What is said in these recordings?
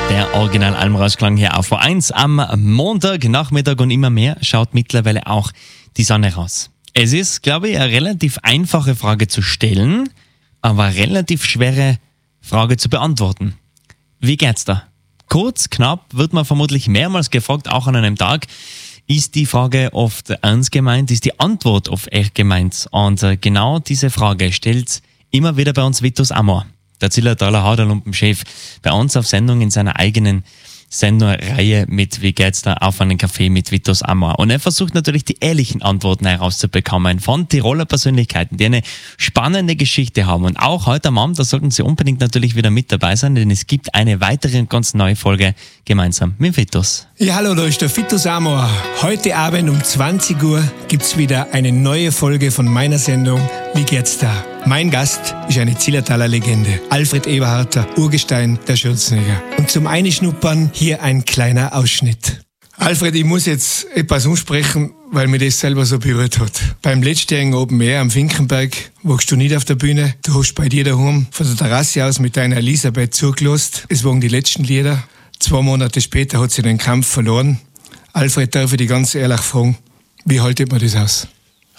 Der Original-Alm-Rausklang hier auf V1 am Montagnachmittag und immer mehr schaut mittlerweile auch die Sonne raus. Es ist, glaube ich, eine relativ einfache Frage zu stellen, aber eine relativ schwere Frage zu beantworten. Wie geht's da? Kurz, knapp, wird man vermutlich mehrmals gefragt, auch an einem Tag. Ist die Frage oft ernst gemeint? Ist die Antwort oft echt gemeint? Und genau diese Frage stellt immer wieder bei uns Vitus Amor, der Zillertaler Haderlumpenchef, bei uns auf Sendung in seiner eigenen Senderreihe mit Wie geht's da auf einen Kaffee mit Vitus Amor. Und er versucht natürlich die ehrlichen Antworten herauszubekommen von Tiroler Persönlichkeiten, die eine spannende Geschichte haben. Und auch heute am Abend, da sollten Sie unbedingt natürlich wieder mit dabei sein, denn es gibt eine weitere ganz neue Folge gemeinsam mit Vitus. Ja, hallo, da ist der Vitus Amor. Heute Abend um 20 Uhr gibt's wieder eine neue Folge von meiner Sendung Wie geht's da? Mein Gast ist eine Zillertaler Legende, Alfred Eberharter, Urgestein der Schürzenegger. Und zum Einschnuppern hier ein kleiner Ausschnitt. Alfred, ich muss jetzt etwas umsprechen, weil mir das selber so berührt hat. Beim letztjährigen Open Air am Finkenberg warst du nicht auf der Bühne. Du hast bei dir daheim von der Terrasse aus mit deiner Elisabeth zugelost. Es waren die letzten Lieder. 2 Monate später hat sie den Kampf verloren. Alfred, darf ich dich ganz ehrlich fragen, wie haltet man das aus?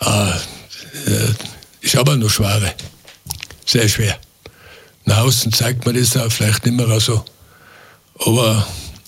Ist aber noch schwer. Sehr schwer. Nach außen zeigt man das auch vielleicht nicht mehr so. Aber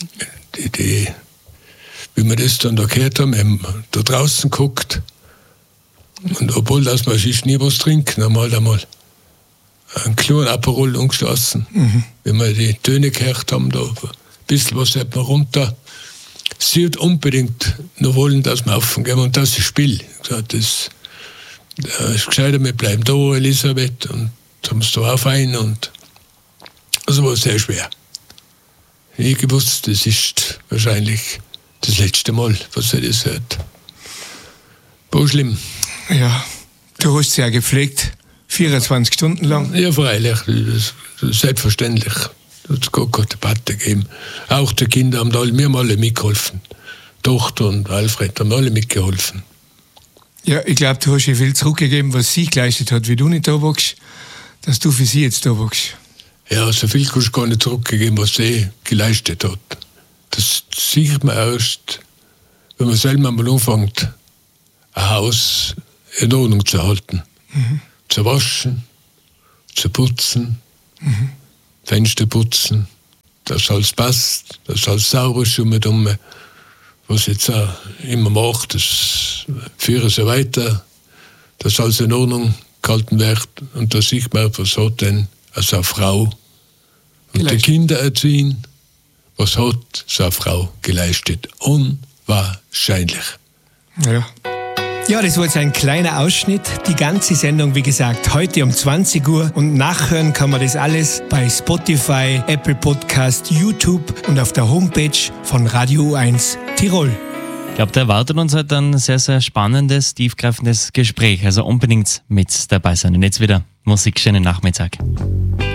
wie wir das dann da gehört haben, haben da draußen geguckt. Und obwohl dass wir sonst nie was trinken, haben wir halt einmal einen kleinen Aperol angeschlossen. Wenn wir die Töne gehört haben, da ein bisschen was hat man runter. Sie hat unbedingt noch wollen, dass wir aufgehen. Und das ist Spiel. Ich gesagt, das ist gescheiter, wir bleiben da, Elisabeth, und haben es da auf ein. Und das war sehr schwer. Ich gewusst, das ist wahrscheinlich das letzte Mal, was er das hört. War schlimm. Ja, du hast sie ja gepflegt, 24 Stunden lang. Ja, freilich, das ist selbstverständlich. Da hat es gar keine Debatte gegeben. Auch die Kinder haben alle, wir haben alle mitgeholfen. Die Tochter und Alfred haben alle mitgeholfen. Ja, ich glaube, du hast ihr viel zurückgegeben, was sie geleistet hat, wie du nicht da warst, dass du für sie jetzt da warst. Ja, so viel kannst du gar nicht zurückgegeben, was sie geleistet hat. Das sieht man erst, wenn man selber mal anfängt, ein Haus in Ordnung zu halten. Zu waschen, zu putzen, Fenster putzen, dass alles passt, dass alles sauber ist um. Was jetzt auch immer macht, das führe so weiter, dass alles in Ordnung gehalten wird. Und da sieht man, was hat denn so eine Frau und die Kinder erziehen, was hat so eine Frau geleistet. Unwahrscheinlich. Ja, das war jetzt ein kleiner Ausschnitt. Die ganze Sendung, wie gesagt, heute um 20 Uhr. Und nachhören kann man das alles bei Spotify, Apple Podcast, YouTube und auf der Homepage von Radio U1 Tirol. Ich glaube, da erwartet uns heute ein sehr, sehr spannendes, tiefgreifendes Gespräch. Also unbedingt mit dabei sein. Und jetzt wieder Musik, schönen Nachmittag.